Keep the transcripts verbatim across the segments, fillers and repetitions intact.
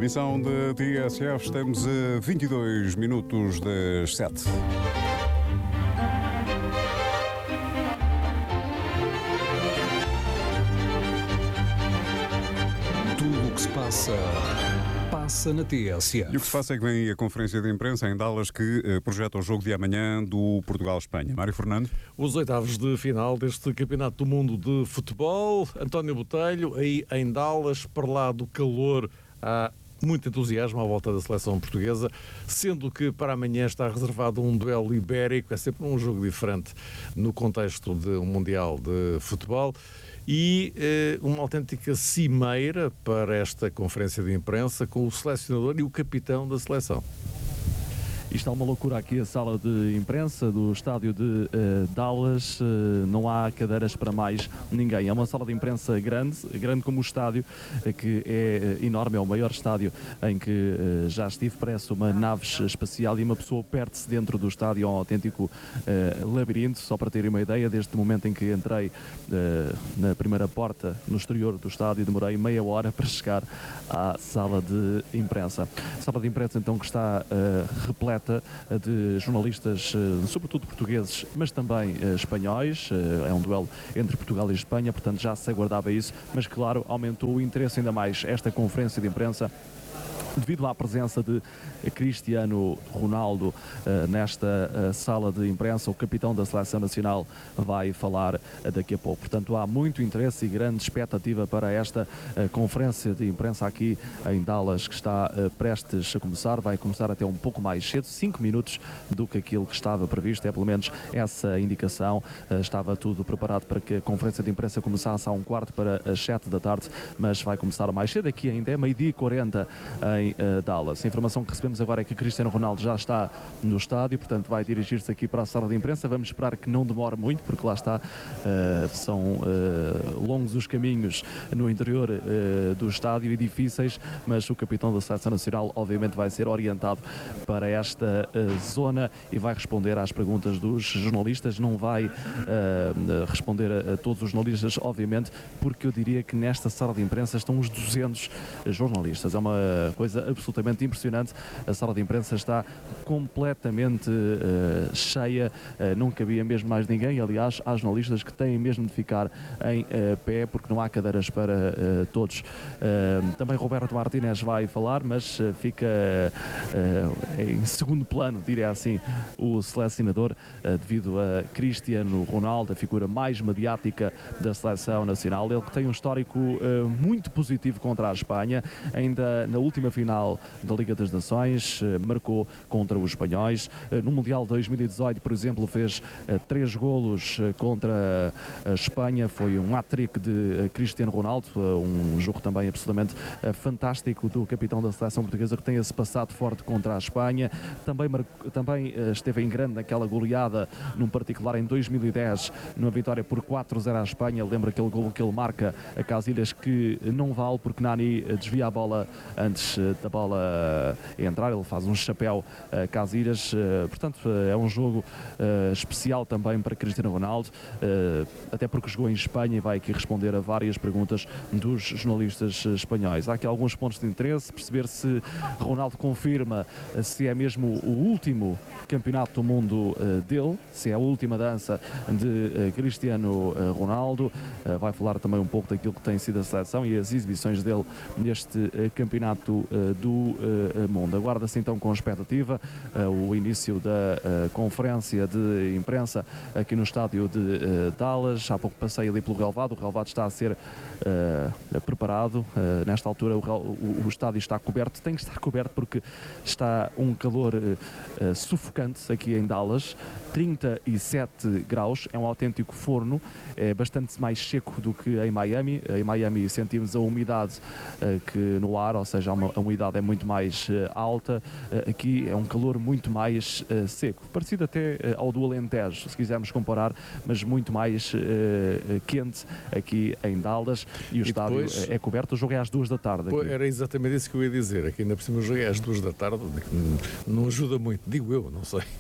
Emissão da T S F, estamos a vinte e dois minutos das sete. Tudo o que se passa, passa na T S F. E o que se passa é que vem a conferência de imprensa em Dallas que eh, projeta o jogo de amanhã do Portugal-Espanha. Mário Fernando. Os oitavos de final deste Campeonato do Mundo de Futebol. António Botelho, aí em Dallas, para lá do calor, há muito entusiasmo à volta da seleção portuguesa, sendo que para amanhã está reservado um duelo ibérico, é sempre um jogo diferente no contexto de um Mundial de Futebol, e eh, uma autêntica cimeira para esta conferência de imprensa com o selecionador e o capitão da seleção. Isto é uma loucura aqui, a sala de imprensa do estádio de uh, Dallas, uh, não há cadeiras para mais ninguém. É uma sala de imprensa grande, grande como o estádio, uh, que é uh, enorme, é o maior estádio em que uh, já estive, parece uma nave espacial e uma pessoa perde-se dentro do estádio, é um autêntico uh, labirinto. Só para terem uma ideia, desde o momento em que entrei uh, na primeira porta no exterior do estádio, demorei meia hora para chegar à sala de imprensa. A sala de imprensa então que está uh, repleta de jornalistas, sobretudo portugueses, mas também espanhóis. É um duelo entre Portugal e Espanha, portanto já se aguardava isso, mas claro, aumentou o interesse ainda mais esta conferência de imprensa devido à presença de Cristiano Ronaldo uh, nesta uh, sala de imprensa. O capitão da Seleção Nacional vai falar uh, daqui a pouco. Portanto, há muito interesse e grande expectativa para esta uh, conferência de imprensa aqui em Dallas, que está uh, prestes a começar. Vai começar até um pouco mais cedo, cinco minutos do que aquilo que estava previsto. É pelo menos essa indicação. Uh, estava tudo preparado para que a conferência de imprensa começasse a um quarto para as sete da tarde, mas vai começar mais cedo. Aqui ainda é meio-dia e quarenta em uh, Dallas. A informação que recebemos agora é que Cristiano Ronaldo já está no estádio, portanto vai dirigir-se aqui para a sala de imprensa. Vamos esperar que não demore muito, porque lá está, uh, são uh, longos os caminhos no interior uh, do estádio e difíceis, mas o capitão da Seleção Nacional obviamente vai ser orientado para esta uh, zona e vai responder às perguntas dos jornalistas. Não vai uh, responder a, a todos os jornalistas, obviamente, porque eu diria que nesta sala de imprensa estão os duzentos jornalistas. É uma coisa absolutamente impressionante. A sala de imprensa está completamente uh, cheia, uh, não cabia mesmo mais ninguém. Aliás, há jornalistas que têm mesmo de ficar em uh, pé, porque não há cadeiras para uh, todos. Uh, também Roberto Martínez vai falar, mas uh, fica uh, em segundo plano, diria assim, o selecionador, uh, devido a Cristiano Ronaldo, a figura mais mediática da Seleção Nacional. Ele que tem um histórico uh, muito positivo contra a Espanha, ainda na última final da Liga das Nações, eh, marcou contra os espanhóis. Eh, no Mundial dois mil e dezoito, por exemplo, fez eh, três golos eh, contra a Espanha. Foi um hat-trick de eh, Cristiano Ronaldo, eh, um jogo também absolutamente eh, fantástico do capitão da seleção portuguesa, que tem-se passado forte contra a Espanha. Também, marcou, também eh, esteve em grande naquela goleada, num particular em dois mil e dez, numa vitória por quatro a zero à Espanha. Lembra aquele golo que ele marca a Casillas, que não vale porque Nani eh, desvia a bola antes da bola entrar. Ele faz um chapéu a Casillas, portanto é um jogo especial também para Cristiano Ronaldo, até porque jogou em Espanha e vai aqui responder a várias perguntas dos jornalistas espanhóis. Há aqui alguns pontos de interesse, perceber se Ronaldo confirma se é mesmo o último campeonato do mundo dele, se é a última dança de Cristiano Ronaldo. Vai falar também um pouco daquilo que tem sido a seleção e as exibições dele neste campeonato do mundo. Aguarda-se então com expectativa o início da conferência de imprensa aqui no estádio de Dallas. Há pouco passei ali pelo relvado, o relvado está a ser uh, preparado. Uh, nesta altura o, o, o estádio está coberto, tem que estar coberto porque está um calor uh, sufocante aqui em Dallas, trinta e sete graus, é um autêntico forno, é bastante mais seco do que em Miami. Em Miami sentimos a umidade uh, que no ar, ou seja, a umidade é muito mais uh, alta. Uh, aqui é um calor muito mais uh, seco, parecido até uh, ao do Alentejo, se quisermos comparar, mas muito mais uh, uh, quente aqui em Dallas, e o e estádio depois, é coberto. O jogo é às duas da tarde. Pô, era exatamente isso que eu ia dizer. Aqui ainda por cima o jogo é às duas da tarde, não ajuda muito, digo eu, não sei.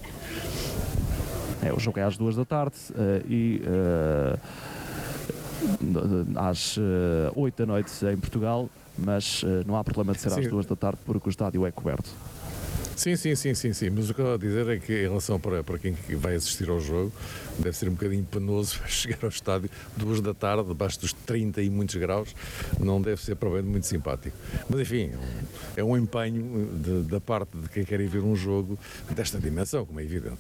É, o jogo é às duas da tarde uh, e uh, às uh, oito da noite em Portugal mas uh, não há problema de ser às Sim. duas da tarde porque o estádio é coberto. Sim, sim, sim, sim, sim. Mas o que eu estou a dizer é que em relação para, para quem vai assistir ao jogo, deve ser um bocadinho penoso chegar ao estádio duas da tarde, debaixo dos trinta e muitos graus, não deve ser provavelmente muito simpático. Mas enfim, é um empenho de, da parte de quem quer ir ver um jogo desta dimensão, como é evidente.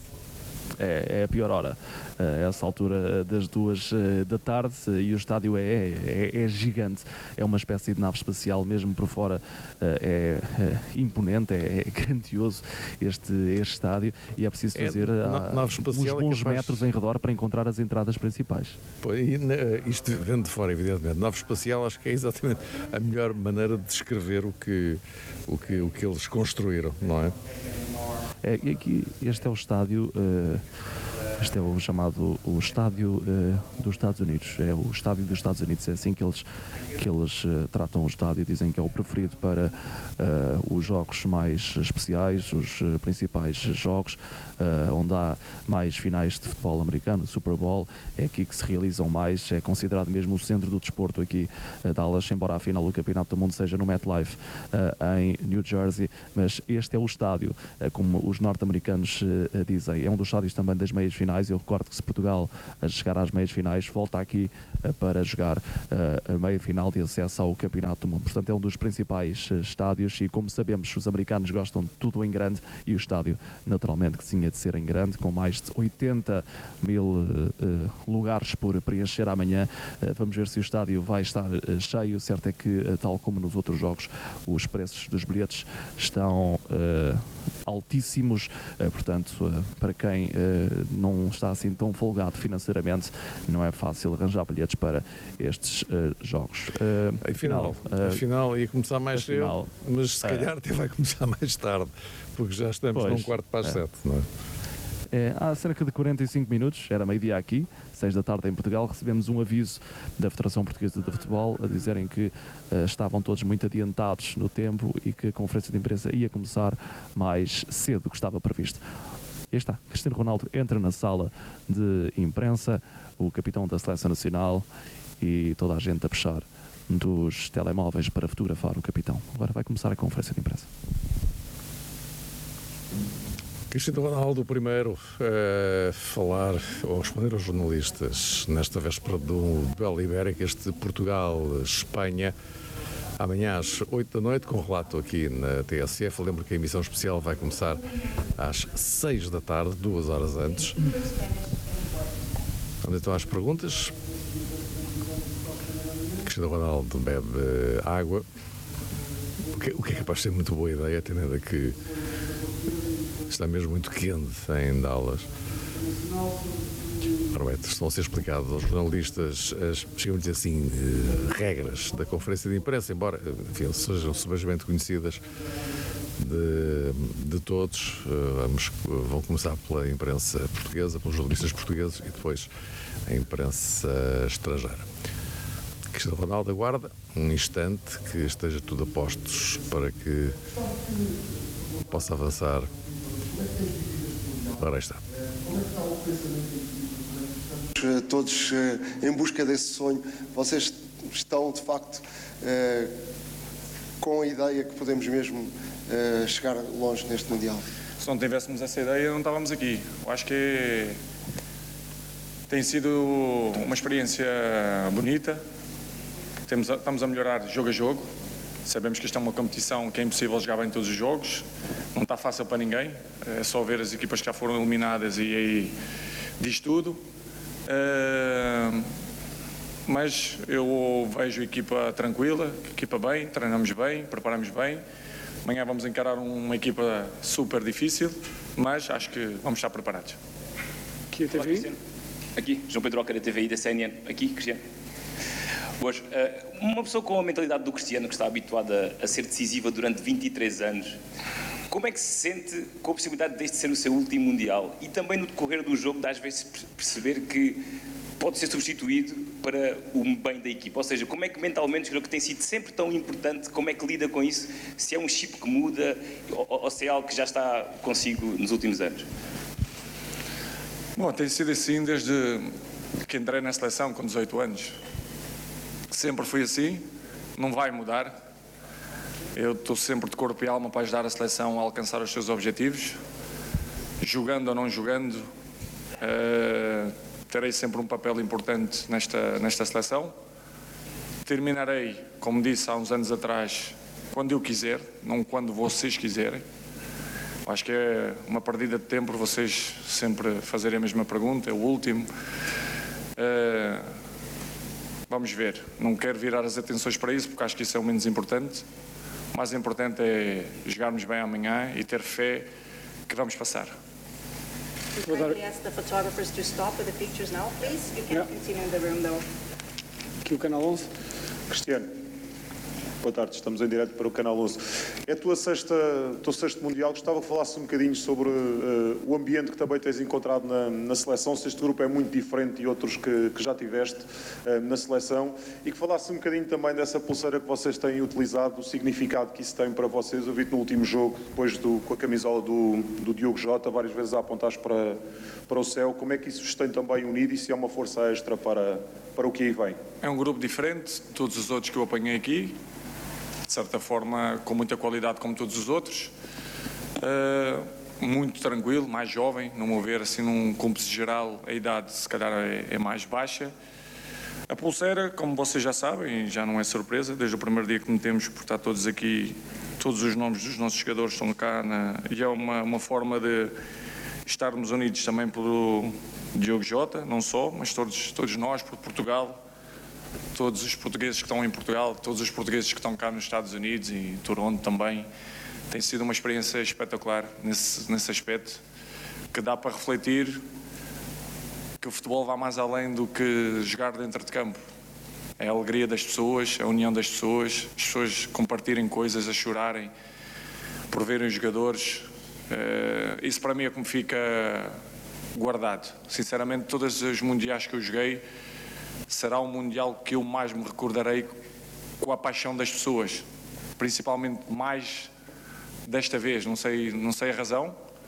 É, é a pior hora, a essa altura das duas da tarde, e o estádio é, é, é gigante, é uma espécie de nave espacial, mesmo por fora é, é imponente, é, é grandioso este, este estádio, e é preciso fazer É, há, nave espacial uns bons é capaz- metros em redor para encontrar as entradas principais. Pô, e, né, isto vendo de fora, evidentemente. Nave espacial acho que é exatamente a melhor maneira de descrever o que, o que, o que eles construíram, não é? É, e aqui, este é o estádio, uh, este é o chamado o estádio uh, dos Estados Unidos, é o estádio dos Estados Unidos, é assim que eles, que eles uh, tratam o estádio, dizem que é o preferido para uh, os jogos mais especiais, os uh, principais jogos, uh, onde há mais finais de futebol americano, Super Bowl, é aqui que se realizam mais, é considerado mesmo o centro do desporto aqui, uh, Dallas, embora a final do Campeonato do Mundo seja no MetLife, uh, em New Jersey, mas este é o estádio, uh, como os norte-americanos uh, dizem, é um dos estádios também das meias finais. Eu recordo que se Portugal uh, chegar às meias finais, volta aqui uh, para jogar uh, a meia final de acesso ao Campeonato do Mundo. Portanto, é um dos principais uh, estádios e, como sabemos, os americanos gostam de tudo em grande, e o estádio, naturalmente, que tinha de ser em grande, com mais de oitenta mil uh, uh, lugares por preencher amanhã. Uh, vamos ver se o estádio vai estar uh, cheio. Certo é que, uh, tal como nos outros jogos, os preços dos bilhetes estão uh, altíssimos, uh, portanto, uh, para quem uh, não está assim tão folgado financeiramente, não é fácil arranjar bilhetes para estes uh, jogos. Uh, Afinal, uh, afinal ia começar mais cedo, afinal, mas se é. calhar até vai começar mais tarde, porque já estamos Pois, num quarto para as é. sete, não é? É, há cerca de quarenta e cinco minutos, era meio-dia aqui, seis da tarde em Portugal, recebemos um aviso da Federação Portuguesa de Futebol a dizerem que uh, estavam todos muito adiantados no tempo e que a conferência de imprensa ia começar mais cedo do que estava previsto. E aí está, Cristiano Ronaldo entra na sala de imprensa, o capitão da Seleção Nacional, e toda a gente a puxar dos telemóveis para fotografar o capitão. Agora vai começar a conferência de imprensa. Cristiano Ronaldo, primeiro, a falar ou responder aos jornalistas nesta véspera do Duelo Ibérico, este Portugal-Espanha, amanhã às oito da noite, com relato aqui na T S F. Lembro que a emissão especial vai começar às seis da tarde, duas horas antes. Onde estão as perguntas? Cristiano Ronaldo bebe água, o que, o que é capaz de ser muito boa ideia, tendo a que está mesmo muito quente em Dallas. Ora bem, estão a ser explicadas aos jornalistas as, chegamos a dizer assim, regras da conferência de imprensa, embora, enfim, sejam subejamente conhecidas de, de todos. Vamos, vão começar pela imprensa portuguesa, pelos jornalistas portugueses, e depois a imprensa estrangeira. Cristiano Ronaldo aguarda um instante que esteja tudo a postos para que possa avançar. Ora, aí está. Todos em busca desse sonho, vocês estão de facto com a ideia que podemos mesmo chegar longe neste Mundial? Se não tivéssemos essa ideia, não estávamos aqui. Eu acho que tem sido uma experiência bonita. Temos a, estamos a melhorar jogo a jogo. Sabemos que isto é uma competição que é impossível jogar bem todos os jogos. Não está fácil para ninguém. É só ver as equipas que já foram eliminadas e aí diz tudo. Uh, mas eu vejo a equipa tranquila, a equipa bem, treinamos bem, preparamos bem. Amanhã vamos encarar uma equipa super difícil, mas acho que vamos estar preparados. Aqui a T V I? Aqui, João Pedro Oca da T V I da C N N. Aqui, Cristiano. Hoje, uma pessoa com a mentalidade do Cristiano, que está habituada a ser decisiva durante vinte e três anos, como é que se sente com a possibilidade deste ser o seu último Mundial e também no decorrer do jogo, de às vezes perceber que pode ser substituído para o bem da equipa? Ou seja, como é que mentalmente, creio que tem sido sempre tão importante, como é que lida com isso? Se é um chip que muda ou, ou se é algo que já está consigo nos últimos anos? Bom, tem sido assim desde que entrei na seleção com dezoito anos. Sempre foi assim, não vai mudar. Eu estou sempre de corpo e alma para ajudar a seleção a alcançar os seus objetivos, jogando ou não jogando, uh, terei sempre um papel importante nesta, nesta seleção. Terminarei, como disse há uns anos atrás, quando eu quiser, não quando vocês quiserem. Acho que é uma perdida de tempo vocês sempre fazerem a mesma pergunta, é o último. Uh, vamos ver, não quero virar as atenções para isso, porque acho que isso é o menos importante. O mais importante é jogarmos bem amanhã e ter fé que vamos passar. Kindly ask the photographers to stop with the pictures now, please. You can continue in the room, though. Aqui o Canal onze. Cristiano, boa tarde, estamos em direto para o Canal onze. É a tua sexta, teu sexto Mundial, gostava que falasses um bocadinho sobre uh, o ambiente que também tens encontrado na, na seleção, se este grupo é muito diferente de outros que, que já tiveste uh, na seleção, e que falasses um bocadinho também dessa pulseira que vocês têm utilizado, o significado que isso tem para vocês. Eu vi-te no último jogo, depois do, com a camisola do, do Diogo Jota, várias vezes a apontares para, para o céu. Como é que isso vos tem também unido e se é uma força extra para, para o que aí vem? É um grupo diferente de todos os outros que eu apanhei aqui, de certa forma com muita qualidade como todos os outros, uh, muito tranquilo, mais jovem, no meu ver, assim num cúmplice geral a idade se calhar é, é mais baixa. A pulseira, como vocês já sabem, já não é surpresa, desde o primeiro dia que metemos, por estar todos aqui, todos os nomes dos nossos jogadores estão cá, na, e é uma, uma forma de estarmos unidos também pelo Diogo Jota, não só, mas todos, todos nós, por Portugal, todos os portugueses que estão em Portugal, todos os portugueses que estão cá nos Estados Unidos e Toronto também. Tem sido uma experiência espetacular nesse, nesse aspecto, que dá para refletir que o futebol vai mais além do que jogar dentro de campo. É a alegria das pessoas, a união das pessoas, as pessoas compartilhem coisas, a chorarem, por verem os jogadores. Uh, isso para mim é como fica guardado. Sinceramente, todos os mundiais que eu joguei, será o mundial que eu mais me recordarei com a paixão das pessoas, principalmente mais desta vez, não sei, não sei a razão,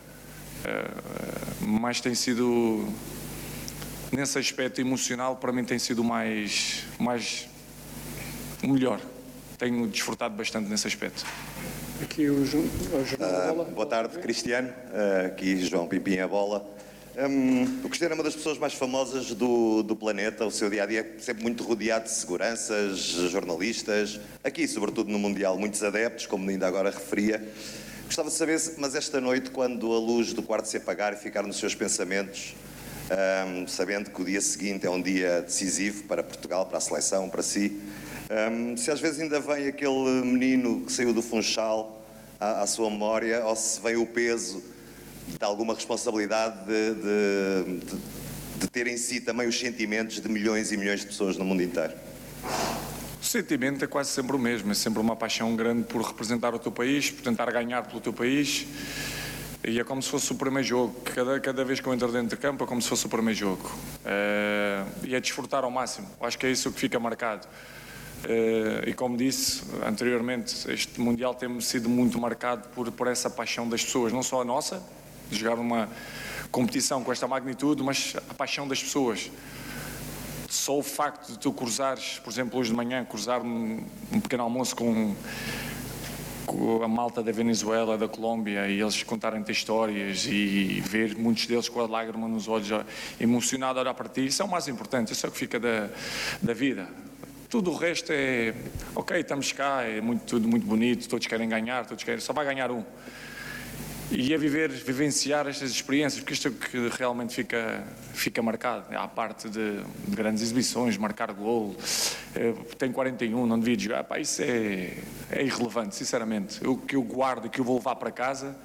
uh, mas tem sido, nesse aspecto emocional, para mim tem sido mais, mais o melhor. Tenho desfrutado bastante nesse aspecto. Aqui o João. Uh, boa tarde, Cristiano. Uh, aqui João Pimpinha Bola. Um, o Cristiano é uma das pessoas mais famosas do, do planeta. O seu dia-a-dia é sempre muito rodeado de seguranças, jornalistas. Aqui, sobretudo no Mundial, muitos adeptos, como ainda agora referia. Gostava de saber, mas esta noite, quando a luz do quarto se apagar e ficar nos seus pensamentos, um, sabendo que o dia seguinte é um dia decisivo para Portugal, para a seleção, para si, um, se às vezes ainda vem aquele menino que saiu do Funchal à, à sua memória, ou se vem o peso de alguma responsabilidade de, de, de, de ter em si também os sentimentos de milhões e milhões de pessoas no mundo inteiro. O sentimento é quase sempre o mesmo, é sempre uma paixão grande por representar o teu país, por tentar ganhar pelo teu país, e é como se fosse o primeiro jogo. Cada, cada vez que eu entro dentro de campo é como se fosse o primeiro jogo, é, e é desfrutar ao máximo. Eu acho que é isso que fica marcado. Uh, e como disse anteriormente, este Mundial tem sido muito marcado por, por essa paixão das pessoas, não só a nossa, de jogar uma competição com esta magnitude, mas a paixão das pessoas. Só o facto de tu cruzares, por exemplo, hoje de manhã, cruzar um, um pequeno almoço com, com a malta da Venezuela, da Colômbia, e eles contarem-te histórias e ver muitos deles com a lágrima nos olhos, emocionado a olhar para ti, isso é o mais importante, isso é o que fica da, da vida. Tudo o resto é, ok, estamos cá, é muito, tudo muito bonito, todos querem ganhar, todos querem, só vai ganhar um. E é viver, vivenciar estas experiências, porque isto é o que realmente fica, fica marcado. Há parte de, de grandes exibições, marcar gol, é, tem quarenta e um, não devia jogar, pá, isso é, é irrelevante, sinceramente. O que eu guardo e que eu vou levar para casa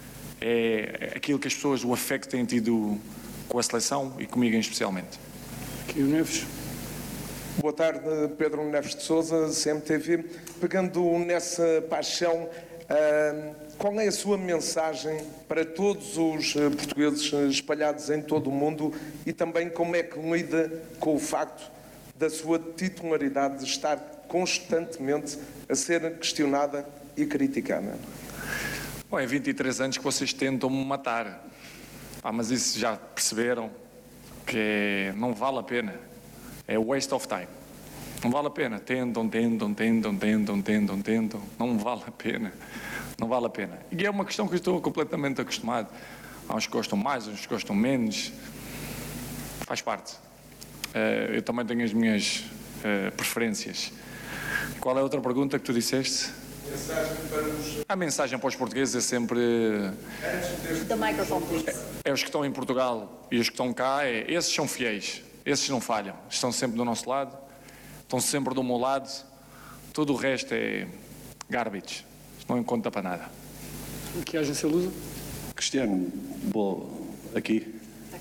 é aquilo que as pessoas, o afeto que têm tido com a seleção e comigo especialmente. Aqui o Neves. Boa tarde, Pedro Neves de Sousa, C M T V. Pegando nessa paixão, qual é a sua mensagem para todos os portugueses espalhados em todo o mundo e também como é que lida com o facto da sua titularidade de estar constantemente a ser questionada e criticada? Bom, é vinte e três anos que vocês tentam me matar. Ah, mas isso já perceberam que não vale a pena. É waste of time. Não vale a pena. Tentam, tentam, tentam, tentam, tentam, tentam. Não vale a pena. Não vale a pena. E é uma questão que eu estou completamente acostumado. Há uns que gostam mais, uns que gostam menos. Faz parte. Uh, eu também tenho as minhas uh, preferências. Qual é a outra pergunta que tu disseste? Mensagem para os... A mensagem para os portugueses é sempre... The microphone, please. É, é os que estão em Portugal e os que estão cá, é, esses são fiéis. Esses não falham. Estão sempre do nosso lado. Estão sempre do meu lado. Tudo o resto é garbage. Não conta para nada. Que agência Lusa? Cristiano, bom, aqui.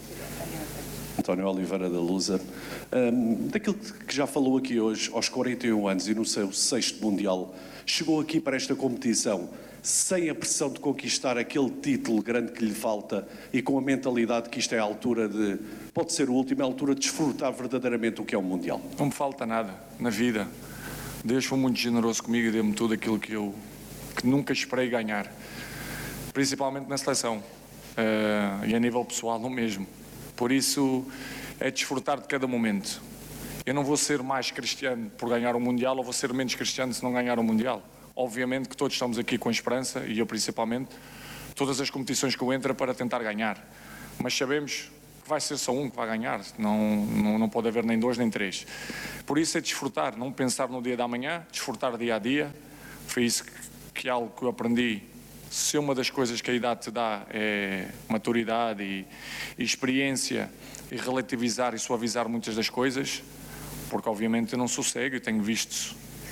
António Oliveira da Lusa. Um, daquilo que já falou aqui hoje, aos quarenta e um anos e no seu sexto Mundial, chegou aqui para esta competição sem a pressão de conquistar aquele título grande que lhe falta e com a mentalidade que isto é a altura de, pode ser a última, é a altura de desfrutar verdadeiramente o que é o Mundial. Não me falta nada na vida. Deus foi muito generoso comigo e deu-me tudo aquilo que eu que nunca esperei ganhar. Principalmente na seleção. Uh, e a nível pessoal o mesmo. Por isso é desfrutar de cada momento. Eu não vou ser mais cristiano por ganhar o Mundial ou vou ser menos cristiano se não ganhar o Mundial. Obviamente que todos estamos aqui com esperança, e eu principalmente, todas as competições que eu entro é para tentar ganhar. Mas sabemos que vai ser só um que vai ganhar, não, não, não pode haver nem dois nem três. Por isso é desfrutar, não pensar no dia da manhã, desfrutar dia a dia. Foi isso que, que é algo que eu aprendi. Se uma das coisas que a idade te dá é maturidade e, e experiência e relativizar e suavizar muitas das coisas, porque obviamente eu não sou cego e tenho visto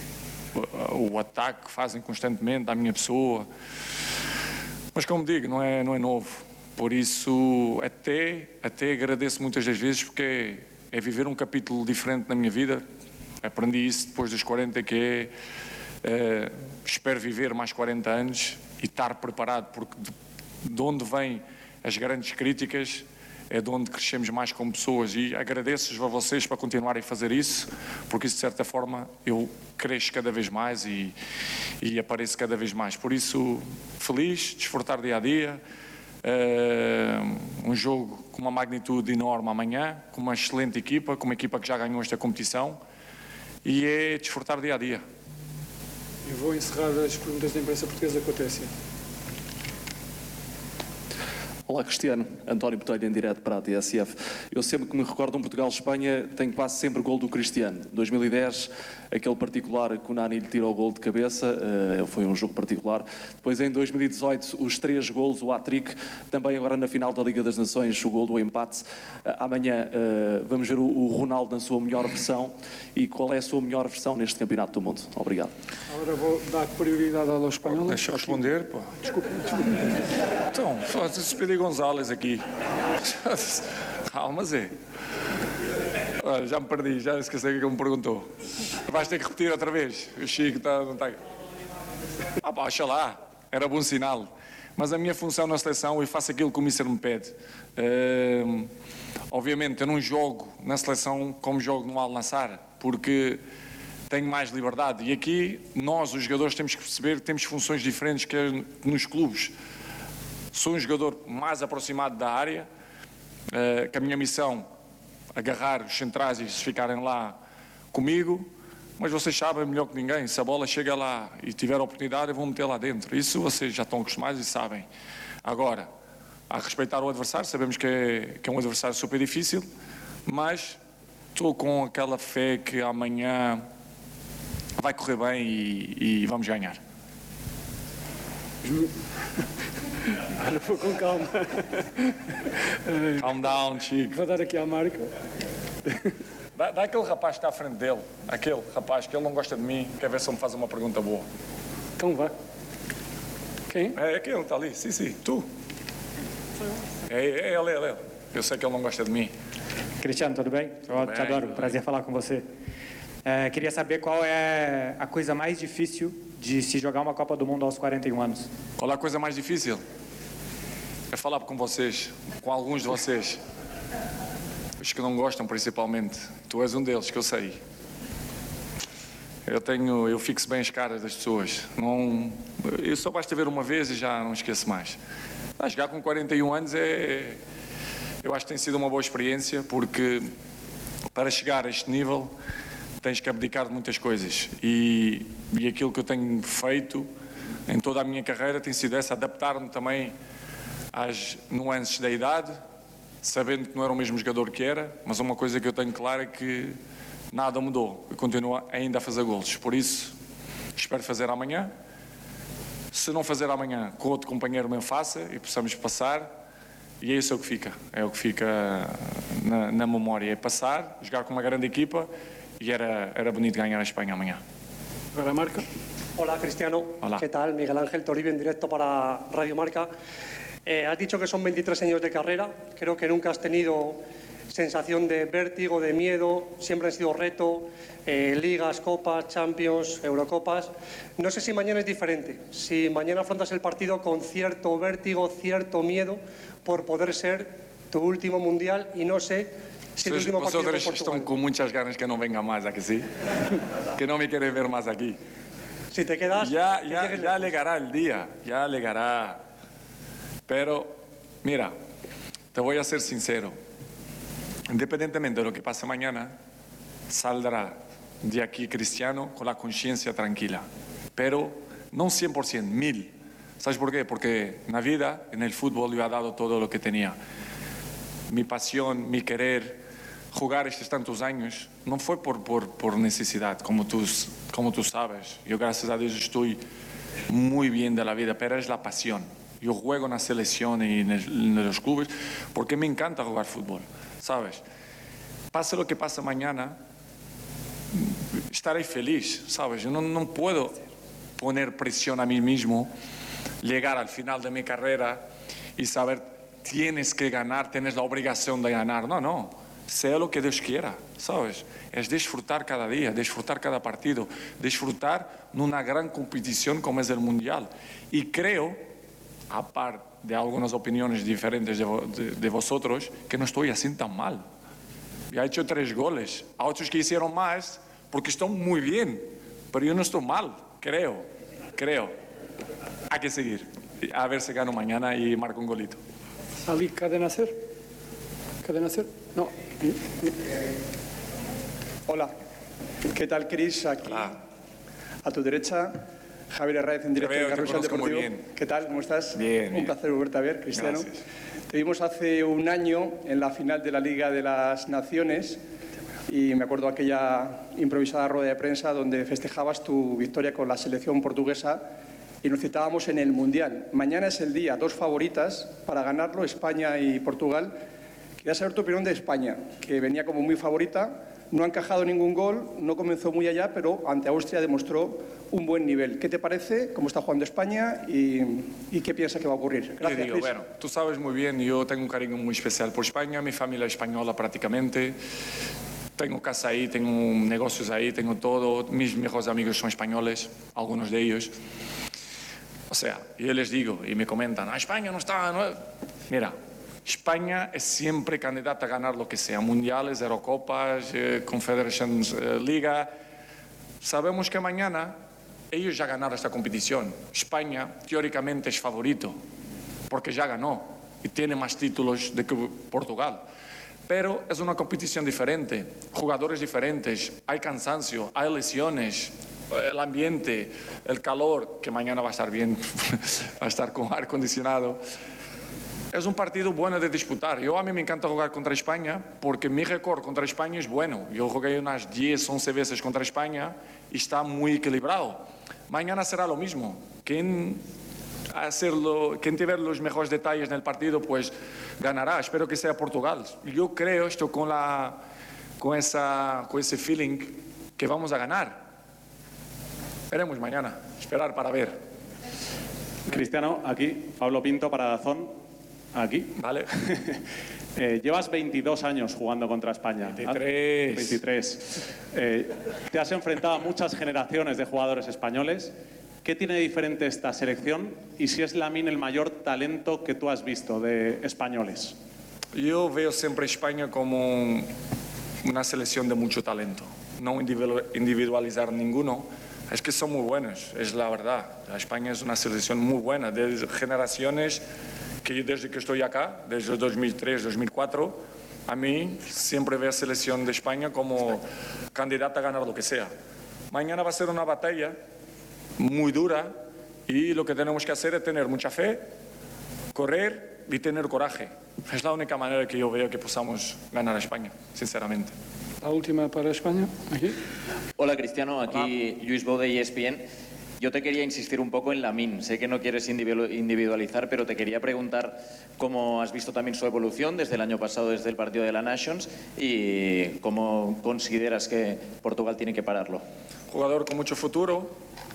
o, o ataque que fazem constantemente à minha pessoa, mas como digo, não é, não é novo, por isso até, até agradeço muitas das vezes, porque é, é viver um capítulo diferente na minha vida. Aprendi isso depois dos quarenta, que é, é espero viver mais quarenta anos e estar preparado, porque de, de onde vêm as grandes críticas é de onde crescemos mais como pessoas, e agradeço-vos a vocês para continuarem a fazer isso, porque isso de certa forma eu cresço cada vez mais e, e apareço cada vez mais. Por isso, feliz, desfrutar dia a dia, uh, um jogo com uma magnitude enorme amanhã, com uma excelente equipa, com uma equipa que já ganhou esta competição, e é desfrutar dia a dia. Eu vou encerrar as perguntas da imprensa portuguesa com a T S E. Olá, Cristiano. António Botelho, em direto para a T S F. Eu sempre que me recordo um Portugal-Espanha, tenho quase sempre gol do Cristiano. dois mil e dez, aquele particular que o Nani lhe tirou o gol de cabeça, uh, foi um jogo particular. Depois, em dois mil e dezoito, os três golos, o hat-trick. Também agora na final da Liga das Nações, o gol do empate. Uh, amanhã uh, vamos ver o, o Ronaldo na sua melhor versão. E qual é a sua melhor versão neste Campeonato do Mundo? Obrigado. Agora vou dar prioridade aos espanhóis. Deixa eu responder, pô. Desculpe, desculpe. Então, faz-se Pedro Gonzalez aqui. Calma, Zé. Olha, já me perdi, já esqueci o que ele me perguntou. Vais ter que repetir outra vez. O Chico está, não está... Ah pá, deixa lá. Era bom sinal. Mas a minha função na seleção, eu faço aquilo que o Mister me pede. Uh, obviamente, eu não jogo na seleção como jogo no Al-Nassr, porque tenho mais liberdade. E aqui, nós, os jogadores, temos que perceber que temos funções diferentes que nos clubes. Sou um jogador mais aproximado da área, uh, que a minha missão agarrar os centrais e ficarem lá comigo, mas vocês sabem melhor que ninguém, se a bola chega lá e tiver a oportunidade, eu vou meter lá dentro. Isso vocês já estão acostumados e sabem. Agora, a respeitar o adversário, sabemos que é, que é um adversário super difícil, mas estou com aquela fé que amanhã vai correr bem e, e vamos ganhar. Agora vou com calma. Calm down, Chico. Vou dar aqui à marca. Dá, dá aquele rapaz que está à frente dele, aquele rapaz que ele não gosta de mim, quer ver se ele me faz uma pergunta boa. Então vá. Quem? É aquele que está ali, sim, sim, tu. É, é ele, é ele. Eu sei que ele não gosta de mim. Cristiano, tudo bem? Eu bem, te adoro, tudo prazer bem. falar com você. É, queria saber qual é a coisa mais difícil de se jogar uma Copa do Mundo aos quarenta e um anos. Qual é a coisa mais difícil? É falar com vocês, com alguns de vocês. Os que não gostam, principalmente. Tu és um deles, que eu sei. Eu tenho, eu fixo bem as caras das pessoas. Não, eu só basta ver uma vez e já não esqueço mais. A jogar com quarenta e um anos é... Eu acho que tem sido uma boa experiência, porque para chegar a este nível tens que abdicar de muitas coisas. E, e aquilo que eu tenho feito em toda a minha carreira tem sido essa, adaptar-me também às nuances da idade, sabendo que não era o mesmo jogador que era, mas uma coisa que eu tenho clara é que nada mudou. Eu continuo ainda a fazer golos. Por isso, espero fazer amanhã. Se não fazer amanhã, com outro companheiro me faça e possamos passar. E é isso o que fica. É o que fica na, na memória. É passar, jogar com uma grande equipa e era, era bonito ganhar a Espanha amanhã. Para Marca. Hola, Cristiano. Hola. ¿Qué tal? Miguel Ángel Toribio en directo para Radio Marca. Eh, has dicho que son veintitrés años de carrera. Creo que nunca has tenido sensación de vértigo, de miedo. Siempre han sido reto. Eh, ligas, copas, Champions, Eurocopas. No sé si mañana es diferente. Si mañana afrontas el partido con cierto vértigo, cierto miedo por poder ser tu último mundial y no sé si el Vocês, último partido con vosotros Portugal. estão com muchas ganas que no venga más, ¿a que sí? Que no me quieren ver más aquí. Si te quedas, Ya, que ya, llegues ya lejos. llegará el día, ya llegará. Pero, mira, te voy a ser sincero. Independientemente de lo que pase mañana, saldrá de aquí Cristiano con la conciencia tranquila. Pero no cien por ciento, mil. ¿Sabes por qué? Porque en la vida, en el fútbol, yo he dado todo lo que tenía. Mi pasión, mi querer, jugar estos tantos años, no fue por, por, por necesidad, como tú, como tú sabes. Yo, gracias a Dios, estoy muy bien de la vida, pero es la pasión. Yo juego en la selección y en, el, en los clubes porque me encanta jugar fútbol, ¿sabes? Pase lo que pase mañana, estaré feliz, ¿sabes? Yo no, no puedo poner presión a mí mismo, llegar al final de mi carrera y saber, tienes que ganar, tienes la obligación de ganar. No, no, sea lo que Dios quiera, ¿sabes? Es disfrutar cada día, disfrutar cada partido, disfrutar en una gran competición como es el Mundial. Y creo, aparte de algunas opiniones diferentes de, de, de vosotros, que no estoy así tan mal. Ya he hecho tres goles, a otros que hicieron más porque están muy bien, pero yo no estoy mal, creo, creo. Hay que seguir, a ver si gano mañana y marco un golito. Ali, ¿cadena ser? ¿Cadena ser? No. Hola, ¿qué tal, Cris? Aquí, a tu derecha, Javier Herraiz en directo Te veo, de te Carrusel conozco muy Deportivo. bien. ¿Qué tal? ¿Cómo estás? Bien, Un bien. placer volverte a ver, Cristiano. Gracias. Te vimos hace un año en la final de la Liga de las Naciones y me acuerdo aquella improvisada rueda de prensa donde festejabas tu victoria con la selección portuguesa y nos citábamos en el Mundial. Mañana es el día, dos favoritas para ganarlo, España y Portugal. Quería saber tu opinión de España, que venía como muy favorita, no ha encajado ningún gol, no comenzó muy allá, pero ante Austria demostró un buen nivel. ¿Qué te parece? ¿Cómo está jugando España? ¿Y, y qué piensas que va a ocurrir? Te Gracias, digo, Cris. bueno, tú sabes muy bien, yo tengo un cariño muy especial por España, mi familia es española prácticamente, tengo casa ahí, tengo negocios ahí, tengo todo, mis mejores amigos son españoles, algunos de ellos. O sea, yo les digo y me comentan, ah, España no está... No... Mira, España es siempre candidata a ganar lo que sea, mundiales, Eurocopas, eh, Confederations eh, Liga. Sabemos que mañana ellos ya ganaron esta competición. España teóricamente es favorito porque ya ganó y tiene más títulos de que Portugal. Pero es una competición diferente, jugadores diferentes, hay cansancio, hay lesiones, el ambiente, el calor, que mañana va a estar bien, va a estar con aire acondicionado. Es un partido bueno de disputar. Yo a mí me encanta jugar contra España porque mi récord contra España es bueno. Yo jugué unas diez, once veces contra España y está muy equilibrado. Mañana será lo mismo. Quien, hacerlo, quien tiver los mejores detalles en el partido, pues ganará. Espero que sea Portugal. Yo creo, esto con, la, con, esa, con ese feeling, que vamos a ganar. Veremos mañana. Esperar para ver. Cristiano, aquí, Pablo Pinto para Dazón. Aquí. Vale. eh, llevas veintidós años jugando contra España. veintitrés. veintitrés. Eh, te has enfrentado a muchas generaciones de jugadores españoles. ¿Qué tiene diferente esta selección? Y si es Lamine el mayor talento que tú has visto de españoles. Yo veo siempre España como una selección de mucho talento. No individualizar ninguno. Es que son muy buenos, es la verdad. España es una selección muy buena, de generaciones que yo desde que estoy acá, desde dos mil tres, dos mil cuatro, a mí siempre veo a selección de España como candidata a ganar lo que sea. Mañana va a ser una batalla muy dura y lo que tenemos que hacer es tener mucha fe, correr y tener coraje. Es la única manera que yo veo que podamos ganar a España, sinceramente. La última para España, aquí. Hola Cristiano, aquí Luis Bou de E S P N. Yo te quería insistir un poco en Lamine. Sé que no quieres individualizar, pero te quería preguntar cómo has visto también su evolución desde el año pasado, desde el partido de la Nations, y cómo consideras que Portugal tiene que pararlo. Jugador con mucho futuro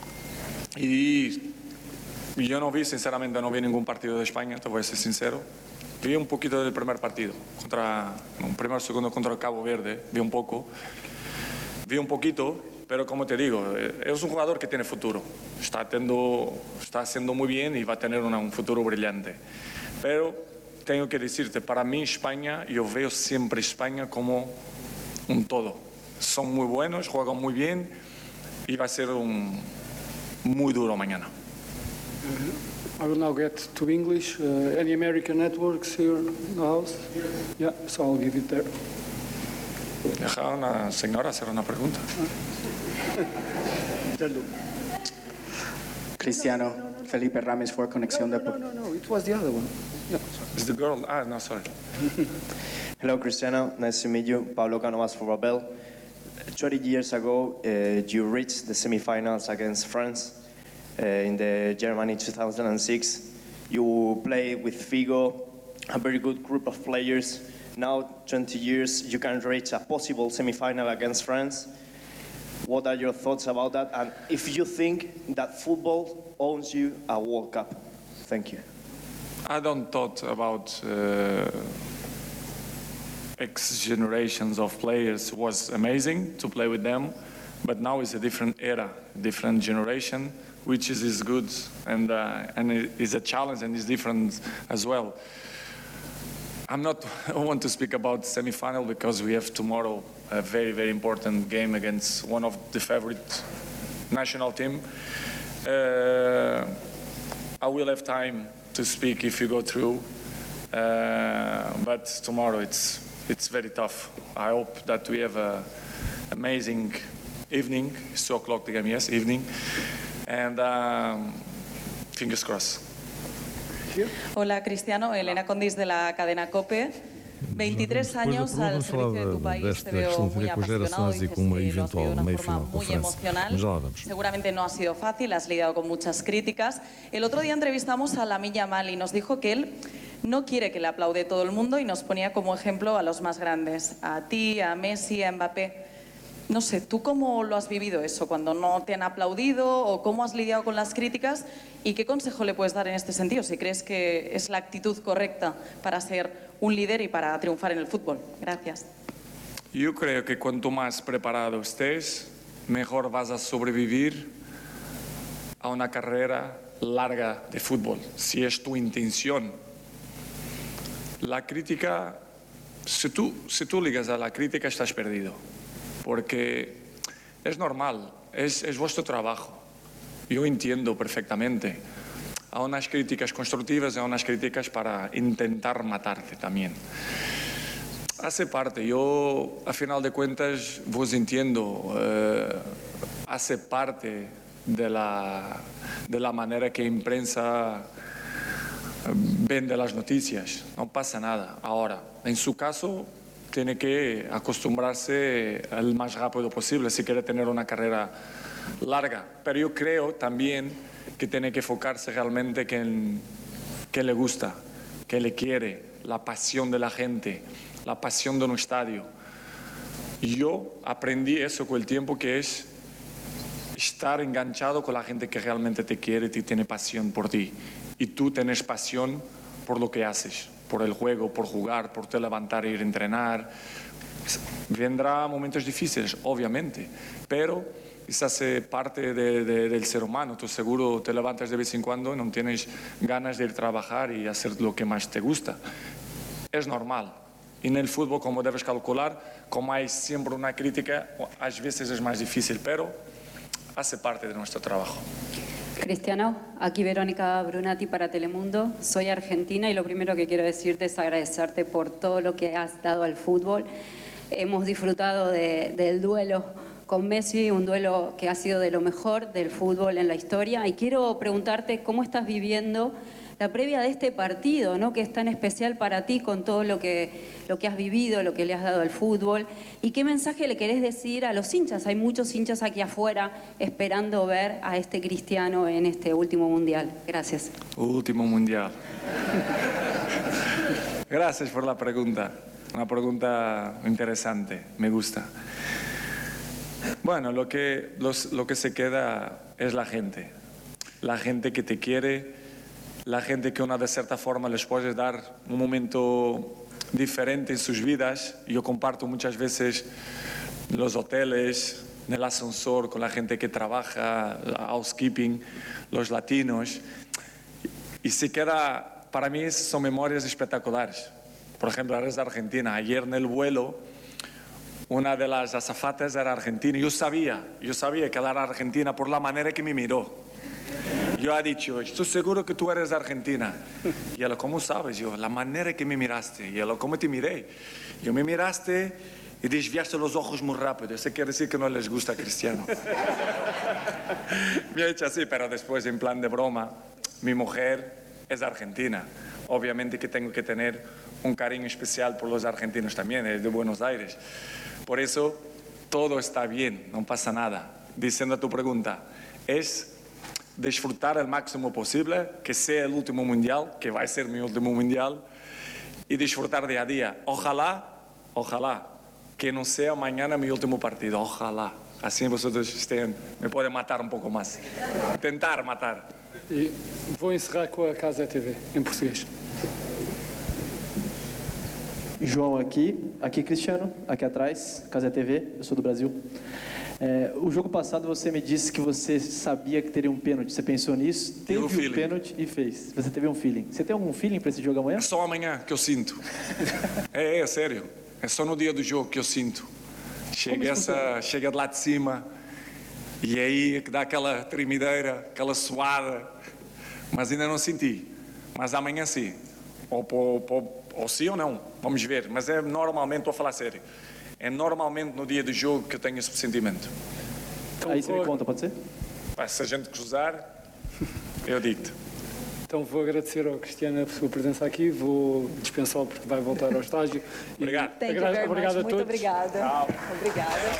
y yo no vi, sinceramente, no vi ningún partido de España, te voy a ser sincero. Vi un poquito del primer partido, contra, un primer segundo contra Cabo Verde, vi un poco. Vi un poquito. Pero como te digo, es un jugador que tiene futuro. Está, tendo, está haciendo muy bien y va a tener una, un futuro brillante. Pero tengo que decirte, para mí España, yo veo siempre España como un todo. Son muy buenos, juegan muy bien y va a ser un, muy duro mañana. I will now get to English. Uh, any American networks here in the house? Yeah, so I'll give it there. Deja a una señora hacer una pregunta. Cristiano, Felipe Rames for Conexión no, no, no, no, it was the other one. Yeah. It's the girl. Ah, no, sorry. Hello, Cristiano. Nice to meet you. Pablo Cánovas for Babel. twenty years ago, uh, you reached the semifinals against France uh, in the Germany two thousand six. You played with Figo, a very good group of players. Now, twenty years, you can reach a possible semi-final against France. What are your thoughts about that? And if you think that football owns you a World Cup? Thank you. I don't thought about uh, X generations of players. It was amazing to play with them, but now it's a different era, different generation, which is, is good and, uh, and it is a challenge and is different as well. I'm not, I don't want to speak about semi-final because we have tomorrow a very, very important game against one of the favorite national team. Uh, I will have time to speak if you go through, uh, but tomorrow it's, it's very tough. I hope that we have an amazing evening. It's two o'clock the game, yes, evening. And um, fingers crossed. Hola Cristiano, Elena Condis de la cadena COPE. veintitrés años al servicio de tu país, te veo muy apasionado, dices que lo has vivido de una forma muy emocional. Seguramente no ha sido fácil, has lidiado con muchas críticas. El otro día entrevistamos a Lamine Yamal y nos dijo que él no quiere que le aplaude todo el mundo y nos ponía como ejemplo a los más grandes, a ti, a Messi, a Mbappé. No sé, ¿tú cómo lo has vivido eso, cuando no te han aplaudido o cómo has lidiado con las críticas? ¿Y qué consejo le puedes dar en este sentido, si crees que es la actitud correcta para ser un líder y para triunfar en el fútbol? Gracias. Yo creo que cuanto más preparado estés, mejor vas a sobrevivir a una carrera larga de fútbol, si es tu intención. La crítica, si tú, si tú ligas a la crítica, estás perdido. Porque es normal, es, es vuestro trabajo. Yo entiendo perfectamente. Hay unas críticas constructivas y hay unas críticas para intentar matarte también. Hace parte, yo a final de cuentas vos entiendo, eh, hace parte de la, de la manera que la prensa vende las noticias. No pasa nada. Ahora, en su caso, tiene que acostumbrarse al más rápido posible si quiere tener una carrera larga. Pero yo creo también que tiene que enfocarse realmente en qué le gusta, qué le quiere, la pasión de la gente, la pasión de un estadio. Yo aprendí eso con el tiempo, que es estar enganchado con la gente que realmente te quiere y tiene pasión por ti. Y tú tienes pasión por lo que haces, por el juego, por jugar, por te levantar e ir a entrenar. Vendrá momentos difíciles, obviamente, pero eso hace parte de, de, del ser humano. Tú seguro te levantas de vez en cuando y no tienes ganas de ir a trabajar y hacer lo que más te gusta. Es normal. Y en el fútbol, como debes calcular, como hay siempre una crítica, a veces es más difícil, pero hace parte de nuestro trabajo. Cristiano, aquí Verónica Brunati para Telemundo. Soy argentina y lo primero que quiero decirte es agradecerte por todo lo que has dado al fútbol. Hemos disfrutado de, del duelo con Messi, un duelo que ha sido de lo mejor del fútbol en la historia. Y quiero preguntarte cómo estás viviendo la previa de este partido, ¿no?, que es tan especial para ti con todo lo que, lo que has vivido, lo que le has dado al fútbol. ¿Y qué mensaje le querés decir a los hinchas? Hay muchos hinchas aquí afuera esperando ver a este Cristiano en este último Mundial. Gracias. Último Mundial. Gracias por la pregunta. Una pregunta interesante, me gusta. Bueno, lo que, los, lo que se queda es la gente. La gente que te quiere, la gente que una de cierta forma les puede dar un momento diferente en sus vidas. Yo comparto muchas veces los hoteles, en el ascensor, con la gente que trabaja, housekeeping, los latinos. Y se queda, para mí son memorias espectaculares. Por ejemplo, eres de Argentina. Ayer en el vuelo, una de las azafatas era argentina. Yo sabía, yo sabía que ella era argentina por la manera que me miró. Yo he dicho, estoy seguro que tú eres de Argentina. Y ella, ¿cómo sabes? Yo, la manera que me miraste. Y ella, ¿cómo te miré? Yo, me miraste y desviaste los ojos muy rápido. Eso quiere decir que no les gusta Cristiano. Me ha hecho así, pero después, en plan de broma, mi mujer es argentina. Obviamente que tengo que tener un cariño especial por los argentinos también, es de Buenos Aires. Por eso, todo está bien, no pasa nada. Diciendo a tu pregunta, es disfrutar el máximo posible, que sea el último mundial, que va a ser mi último mundial, y disfrutar día a día. Ojalá, ojalá, que no sea mañana mi último partido, ojalá. Así vosotros estén, me pueden matar un poco más. Tentar matar. E vou encerrar com a Casa T V, em português. João aqui, aqui Cristiano, aqui atrás, Casa T V, eu sou do Brasil. É, o jogo passado você me disse que você sabia que teria um pênalti, você pensou nisso, teve um o pênalti e fez. Você teve um feeling. Você tem algum feeling para esse jogo amanhã? É só amanhã que eu sinto. é, é, sério. É só no dia do jogo que eu sinto. Chega, essa, chega de lá de cima e aí é que dá aquela tremideira, aquela suada. Mas ainda não senti. Mas amanhã sim. Ou, ou, ou, ou sim ou não. Vamos ver. Mas é normalmente, estou a falar sério. É normalmente no dia do jogo que eu tenho esse sentimento. Então, aí você me conta, pode ser? Se a gente cruzar, eu digo-te. Então vou agradecer ao Cristiano a sua presença aqui, vou dispensá-lo porque vai voltar ao estágio. Obrigado. Thank you very Obrigado much. a todos. Muito obrigada. Obrigada.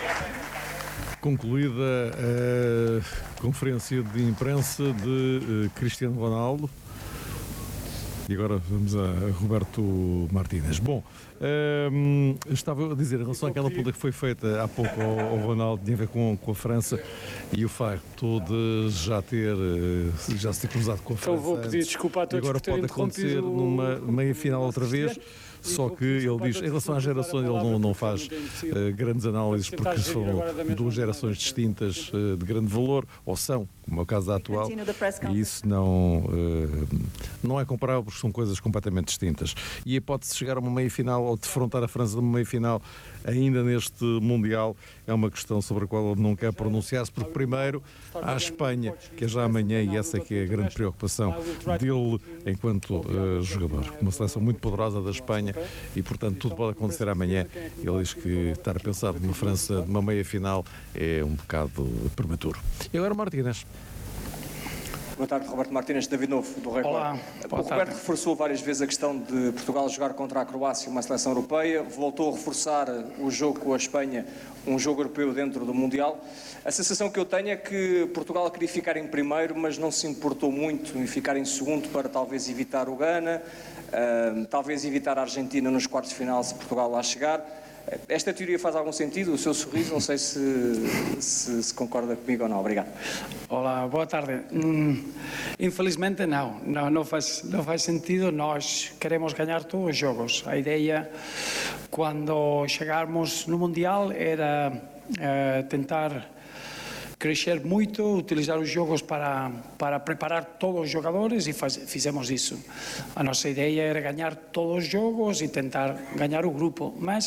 Concluída a conferência de imprensa de Cristiano Ronaldo. E agora vamos a Roberto Martínez. Bom, hum, estava a dizer em relação àquela pergunta que foi feita há pouco ao, ao Ronaldo, tinha a ver com, com a França e o facto de já ter, já se ter cruzado com a França. Então vou pedir desculpa a todos e agora por terem pode acontecer interrompido numa meia final outra vez. Só que ele diz, em relação às gerações, ele não, não faz uh, grandes análises porque são duas gerações distintas uh, de grande valor, ou são, como é o caso da atual, e isso não, uh, não é comparável porque são coisas completamente distintas. E a hipótese de chegar a uma meia-final ou defrontar a França numa meia-final ainda neste Mundial é uma questão sobre a qual ele não quer pronunciar-se, porque primeiro há a Espanha, que é já amanhã, e essa é que é a grande preocupação dele enquanto uh, jogador. Uma seleção muito poderosa da Espanha e, portanto, tudo pode acontecer amanhã. Ele diz que estar a pensar numa França, numa meia-final, é um bocado prematuro. E agora, Martínez. Boa tarde, Roberto Martínez, David Novo, do Record. Olá, o Roberto reforçou várias vezes a questão de Portugal jogar contra a Croácia, uma seleção europeia, voltou a reforçar o jogo com a Espanha, um jogo europeu dentro do Mundial. A sensação que eu tenho é que Portugal queria ficar em primeiro, mas não se importou muito em ficar em segundo para talvez evitar o Ghana, uh, talvez evitar a Argentina nos quartos de final se Portugal lá chegar. Esta teoria faz algum sentido? O seu sorriso, não sei se, se, se concorda comigo ou não. Obrigado. Olá, boa tarde. Hum, infelizmente não. não, não faz, não faz sentido. Nós queremos ganhar todos os jogos. A ideia, quando chegarmos no Mundial, era uh, tentar crescer muito, utilizar os jogos para, para preparar todos os jogadores e faz, fizemos isso. A nossa ideia era ganhar todos os jogos e tentar ganhar o grupo, mas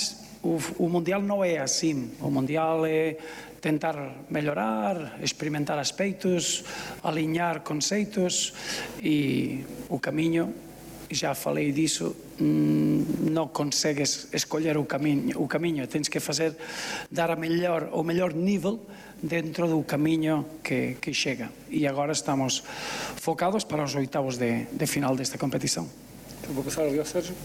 o, o Mundial não é assim. O Mundial é tentar melhorar, experimentar aspectos, alinhar conceitos e o caminho, já falei disso, não consegues escolher o caminho, o caminho, tens que fazer, dar a melhor, o melhor nível dentro do caminho que, que chega. E agora estamos focados para os oitavos de, de final desta competição. Então vou passar ali ao Sérgio.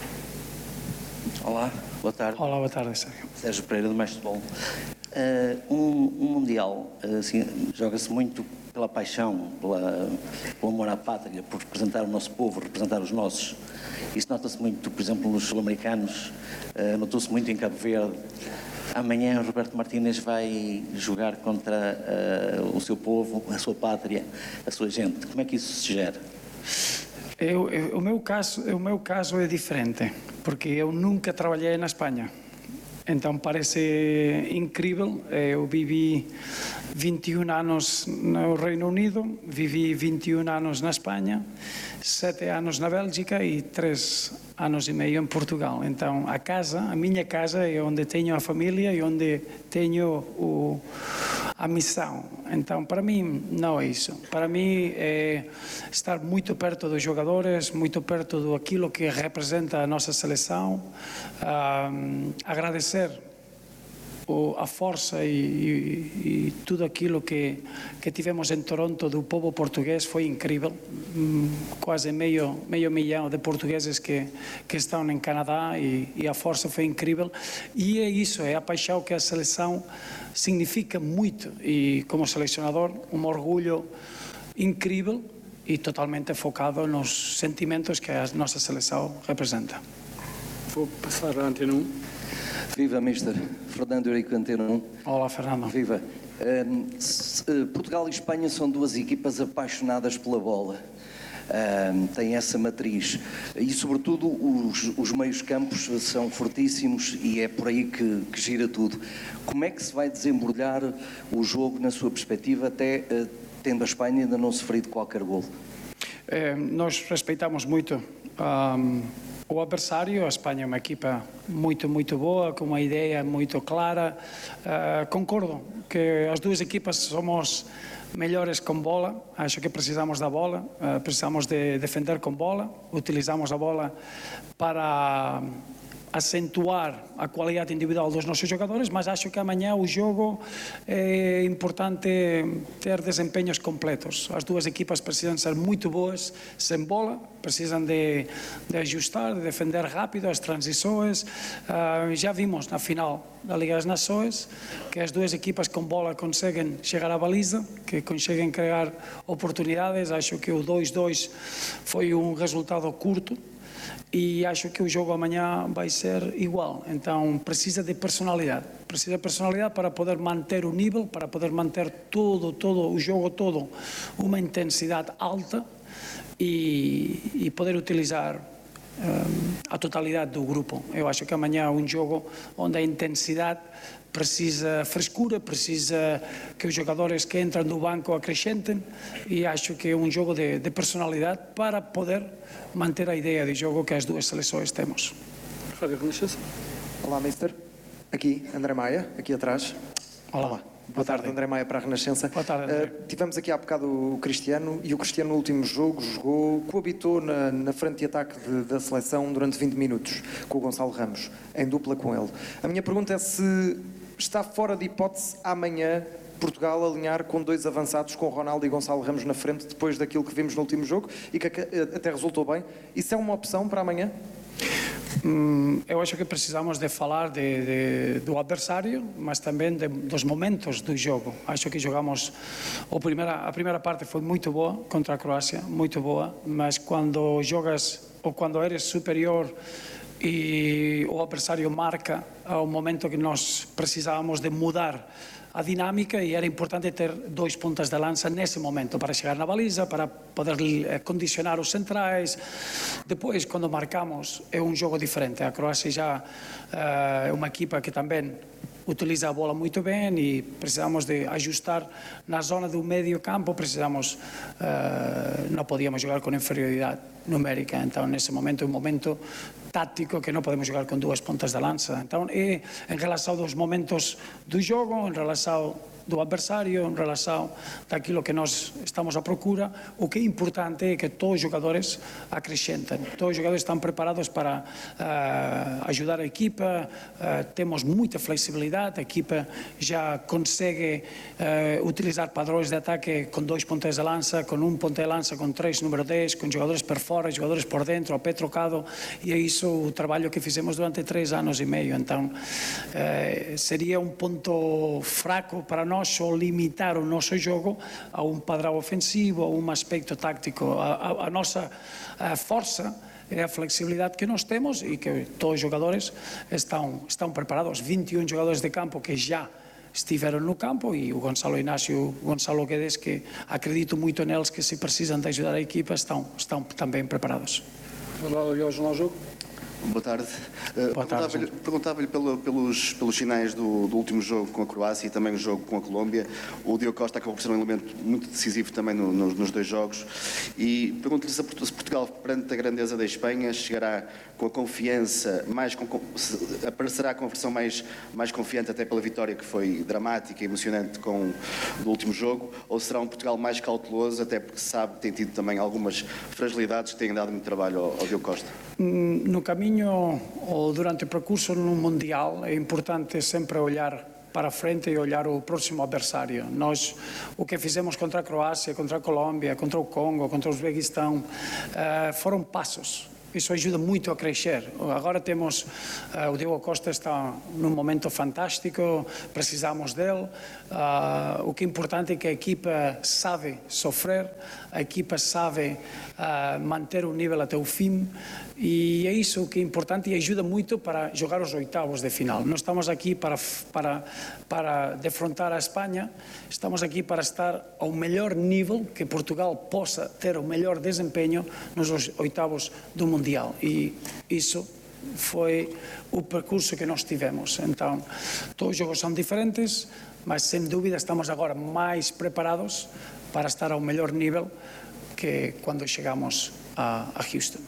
Olá, boa tarde. Olá, boa tarde, Sérgio. Sérgio Pereira, do Mais Futebol. Uh, um, um Mundial assim, joga-se muito pela paixão, pela, pelo amor à pátria, por representar o nosso povo, representar os nossos. Isso nota-se muito, por exemplo, nos sul-americanos, uh, notou-se muito em Cabo Verde. Amanhã o Roberto Martínez vai jogar contra uh, o seu povo, a sua pátria, a sua gente. Como é que isso se gera? Eu, eu, o, meu caso, o meu caso é diferente, porque eu nunca trabalhei na Espanha. Então parece incrível. Eu vivi vinte e um anos no Reino Unido, vivi vinte e um anos na Espanha, sete anos na Bélgica e três anos e meio em Portugal. Então a casa, a minha casa é onde tenho a família e onde tenho o, a missão. Então para mim não é isso. Para mim é estar muito perto dos jogadores, muito perto do aquilo que representa a nossa seleção, um, agradecer a força e, e, e tudo aquilo que, que tivemos em Toronto do povo português foi incrível. Quase meio, meio milhão de portugueses que, que estão em Canadá e, e a força foi incrível. E é isso, é a paixão que a seleção significa muito. E como selecionador, um orgulho incrível e totalmente focado nos sentimentos que a nossa seleção representa. Vou passar a Antena um. Viva, mister Fernando Eurico, Antena um. Olá, Fernando. Viva. Um, se, uh, Portugal e Espanha são duas equipas apaixonadas pela bola. Um, têm essa matriz. E, sobretudo, os, os meios-campos são fortíssimos e é por aí que, que gira tudo. Como é que se vai desembrulhar o jogo, na sua perspectiva, até uh, tendo a Espanha ainda não sofrido qualquer golo? Eh, nós respeitamos muito um, o adversário. A Espanha é uma equipa muito, muito boa, com uma ideia muito clara. Uh, concordo que as duas equipas somos melhores com bola. Acho que precisamos da bola, uh, precisamos de defender com bola, utilizamos a bola para acentuar a qualidade individual dos nossos jogadores, mas acho que amanhã o jogo é importante ter desempenhos completos. As duas equipas precisam ser muito boas sem bola, precisam de, de ajustar, de defender rápido as transições. Uh, já vimos na final da Liga das Nações que as duas equipas com bola conseguem chegar à baliza, que conseguem criar oportunidades. Acho que o dois a dois foi um resultado curto e acho que o jogo amanhã vai ser igual. Então precisa de personalidade, precisa de personalidade para poder manter o nível, para poder manter todo, todo o jogo todo, uma intensidade alta e, e poder utilizar um, a totalidade do grupo. Eu acho que amanhã é um jogo onde a intensidade precisa frescura, precisa que os jogadores que entram do banco acrescentem e acho que é um jogo de, de personalidade para poder manter a ideia de jogo que as duas seleções temos. Olá, mister. Aqui, André Maia, aqui atrás. Olá. Olá. Boa tarde, André Maia para a Renascença. Boa tarde, André. Uh, tivemos aqui há bocado o Cristiano e o Cristiano no último jogo jogou, coabitou na, na frente de ataque de, da seleção durante vinte minutos com o Gonçalo Ramos, em dupla com ele. A minha pergunta é se está fora de hipótese amanhã Portugal alinhar com dois avançados, com Ronaldo e Gonçalo Ramos na frente, depois daquilo que vimos no último jogo e que até resultou bem. Isso é uma opção para amanhã? Hum, eu acho que precisamos de falar de, de, do adversário, mas também de, dos momentos do jogo. Acho que jogamos, a primeira, a primeira parte foi muito boa contra a Croácia, muito boa, mas quando jogas ou quando eres superior e o adversário marca, ao momento que nós precisávamos de mudar a dinâmica e era importante ter dois pontas de lança nesse momento para chegar na baliza, para poder condicionar os centrais. Depois, quando marcamos, é um jogo diferente. A Croácia já é uma equipa que também utiliza a bola muito bem e precisamos de ajustar na zona do meio campo, precisamos, uh, não podíamos jogar com inferioridade numérica, então nesse momento é um momento táctico que não podemos jogar com duas pontas de lança. Então, é em relação aos momentos do jogo, em relação do adversário, em relação daquilo que nós estamos à procura, o que é importante é que todos os jogadores acrescentem. Todos os jogadores estão preparados para uh, ajudar a equipa, uh, temos muita flexibilidade, a equipa já consegue uh, utilizar padrões de ataque com dois pontas de lança, com um ponta de lança, com três número dez, com jogadores por fora, jogadores por dentro, a pé trocado, e é isso o trabalho que fizemos durante três anos e meio. Então, uh, seria um ponto fraco para nós só limitar o nosso jogo a um padrão ofensivo, a um aspecto tático. A, a, a nossa a força é a flexibilidade que nós temos e que todos os jogadores estão, estão preparados. vinte e um jogadores de campo que já estiveram no campo e o Gonçalo Inácio, o Gonçalo Guedes, que acredito muito neles, que se precisam de ajudar a equipa, estão, estão também preparados. Olá, ao Jornal Jogo. Boa tarde. Uh, Perguntava-lhe perguntava pelo, pelos, pelos sinais do, do último jogo com a Croácia e também o jogo com a Colômbia. O Diogo Costa acabou por ser um elemento muito decisivo também no, no, nos dois jogos. E pergunto-lhe se Portugal, perante a grandeza da Espanha, chegará com a confiança, mais com, se aparecerá com a versão mais, mais confiante, até pela vitória que foi dramática e emocionante com, do último jogo, ou será um Portugal mais cauteloso, até porque sabe que tem tido também algumas fragilidades que têm dado muito trabalho ao, ao Diogo Costa? No caminho ou durante o percurso no Mundial é importante sempre olhar para frente e olhar o próximo adversário. Nós, o que fizemos contra a Croácia, contra a Colômbia, contra o Congo, contra o Uzbequistão, uh, foram passos. Isso ajuda muito a crescer. Agora temos, uh, o Diogo Costa está num momento fantástico, precisamos dele. Uh, o que é importante é que a equipa sabe sofrer, a equipa sabe uh, manter o nível até o fim, e é isso que é importante e ajuda muito para jogar os oitavos de final. Não estamos aqui para, para, para defrontar a Espanha, estamos aqui para estar ao melhor nível que Portugal possa ter o melhor desempenho nos oitavos do Mundial, e isso foi o percurso que nós tivemos. Então, todos os jogos são diferentes, mas sem dúvida estamos agora mais preparados para estar ao melhor nível que quando chegamos a, a Houston.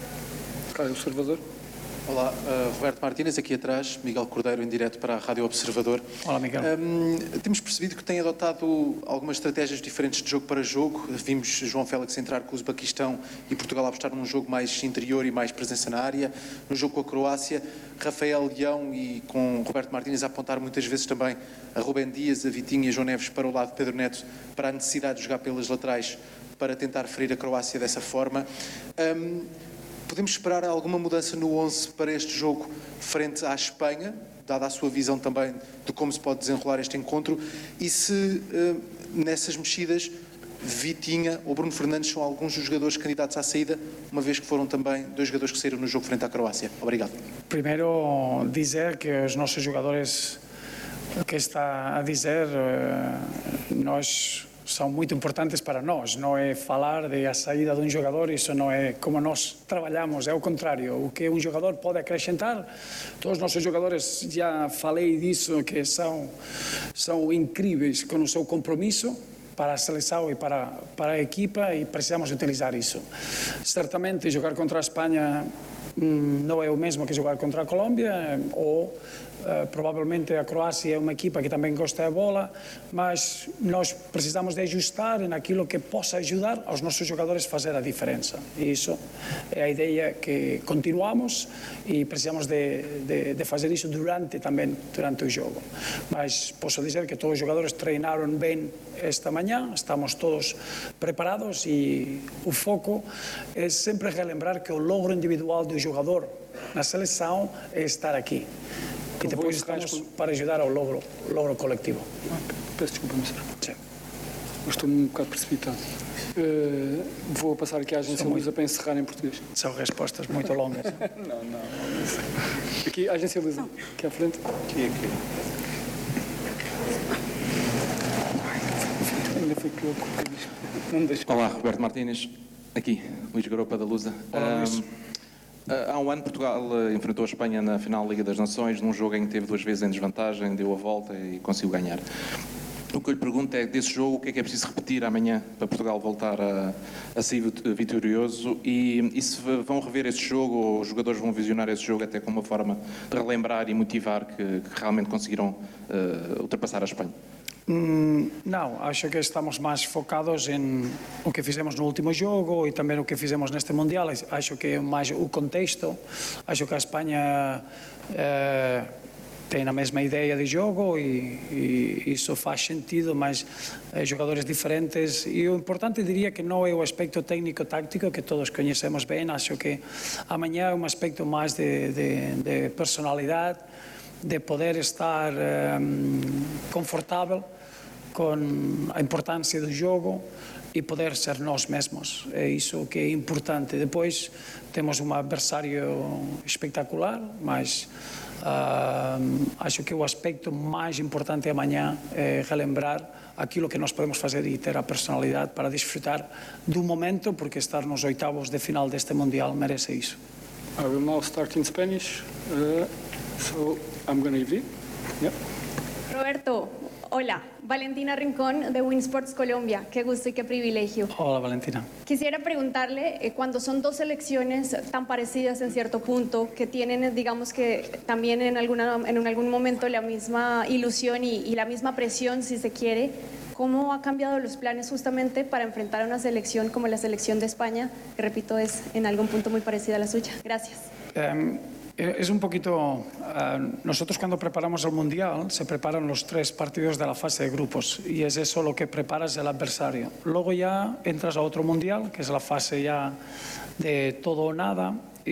Rádio Observador. Olá, uh, Roberto Martínez, aqui atrás, Miguel Cordeiro, em direto para a Rádio Observador. Olá, Miguel. Um, temos percebido que tem adotado algumas estratégias diferentes de jogo para jogo. Vimos João Félix entrar com o Uzbequistão e Portugal apostar num jogo mais interior e mais presença na área. No jogo com a Croácia, Rafael Leão e com Roberto Martínez a apontar muitas vezes também a Rubén Dias, a Vitinho e a João Neves para o lado de Pedro Neto, para a necessidade de jogar pelas laterais para tentar ferir a Croácia dessa forma. Um, Podemos esperar alguma mudança no onze para este jogo frente à Espanha, dada a sua visão também de como se pode desenrolar este encontro, e se uh, nessas mexidas Vitinha ou Bruno Fernandes são alguns dos jogadores candidatos à saída, uma vez que foram também dois jogadores que saíram no jogo frente à Croácia? Obrigado. Primeiro, dizer que os nossos jogadores, o que está a dizer, uh, nós... são muito importantes para nós. Não é falar de a saída de um jogador, isso não é como nós trabalhamos, é o contrário. O que um jogador pode acrescentar, todos os nossos jogadores, já falei disso, que são, são incríveis com o seu compromisso para a seleção e para, para a equipa, e precisamos utilizar isso. Certamente, jogar contra a Espanha hum, não é o mesmo que jogar contra a Colômbia, ou Uh, provavelmente a Croácia é uma equipa que também gosta da bola, mas nós precisamos de ajustar naquilo que possa ajudar aos nossos jogadores a fazer a diferença. E isso é a ideia que continuamos e precisamos de, de, de fazer isso durante também durante o jogo. Mas posso dizer que todos os jogadores treinaram bem esta manhã, estamos todos preparados e o foco é sempre relembrar que o logro individual do jogador na seleção é estar aqui. E depois estamos para ajudar ao logro, logro coletivo. Peço desculpa, Mister. Sim. Mas estou um bocado precipitado. Uh, vou passar aqui à agência Lusa para encerrar em português. São respostas muito longas. não, não. Aqui, a agência Lusa, aqui à frente. Aqui, aqui. Ainda foi que eu não deixo. Olá, Roberto Martínez. Aqui, Luís Garopa da Lusa. Olá, Luís. Há um ano Portugal enfrentou a Espanha na final da Liga das Nações, num jogo em que teve duas vezes em desvantagem, deu a volta e conseguiu ganhar. O que eu lhe pergunto é, desse jogo, o que é que é preciso repetir amanhã para Portugal voltar a, a ser vitorioso? E, e se vão rever esse jogo, ou os jogadores vão visionar esse jogo até como uma forma de relembrar e motivar que, que realmente conseguiram uh, ultrapassar a Espanha? Mm, não, acho que estamos mais focados em o que fizemos no último jogo e também o que fizemos neste Mundial. Acho que mais o contexto, acho que a Espanha eh, tem a mesma ideia de jogo e, e isso faz sentido, mas eh, jogadores diferentes. E o importante diria que não é o aspecto técnico-táctico que todos conhecemos bem, acho que amanhã é um aspecto mais de, de, de personalidade, de poder estar um, confortável com a importância do jogo e poder ser nós mesmos. É isso que é importante. Depois temos um adversário espetacular, mas uh, acho que o aspecto mais importante amanhã é relembrar aquilo que nós podemos fazer e ter a personalidade para desfrutar do momento, porque estar nos oitavos de final deste Mundial merece isso. I will now start in Spanish, uh, so I'm going to give it. Yep. Roberto, hola, Valentina Rincón de Winsports Colombia, qué gusto y qué privilegio. Hola Valentina. Quisiera preguntarle, eh, cuando son dos selecciones tan parecidas en cierto punto, que tienen, digamos que también en, alguna, en algún momento la misma ilusión y, y la misma presión, si se quiere, ¿cómo ha cambiado los planes justamente para enfrentar a una selección como la selección de España, que repito es en algún punto muy parecida a la suya? Gracias. Um, Es un poquito, uh, nosotros cuando preparamos el Mundial se preparan los tres partidos de la fase de grupos y es eso lo que preparas el adversario. Luego ya entras a otro Mundial, que es la fase ya de todo o nada,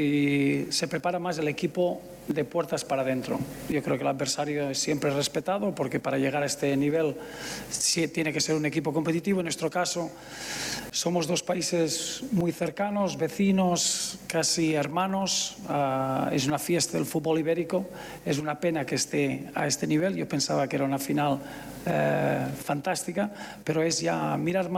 y se prepara más el equipo de puertas para adentro. Yo creo que el adversario es siempre respetado porque para llegar a este nivel sí tiene que ser un equipo competitivo. En nuestro caso somos dos países muy cercanos, vecinos, casi hermanos. Uh, es una fiesta del fútbol ibérico. Es una pena que esté a este nivel. Yo pensaba que era una final uh, fantástica, pero es ya mirar más